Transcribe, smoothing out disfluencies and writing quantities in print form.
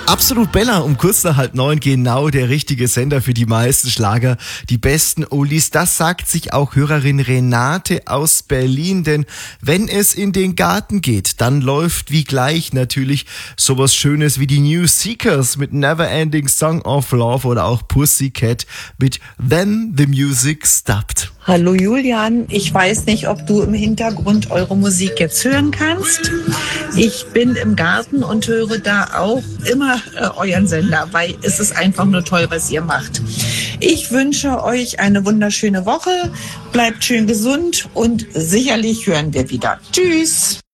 Absolut Bella, um kurz nach 8:30, genau der richtige Sender für die meisten Schlager, die besten Oldies. Das sagt sich auch Hörerin Renate aus Berlin, denn wenn es in den Garten geht, dann läuft wie gleich natürlich sowas Schönes wie die New Seekers mit Never Ending Song of Love oder auch Pussycat mit Then the Music Stopped. Hallo Julian, ich weiß nicht, ob du im Hintergrund eure Musik jetzt hören kannst. Ich bin im Garten und höre da auch immer euren Sender, weil es ist einfach nur toll, was ihr macht. Ich wünsche euch eine wunderschöne Woche, bleibt schön gesund und sicherlich hören wir wieder. Tschüss!